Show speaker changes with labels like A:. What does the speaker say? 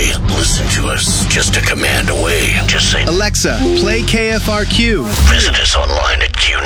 A: away. Listen to us. Just a command away. Just say,
B: Alexa, play KFRQ.
A: visit us online at QNews.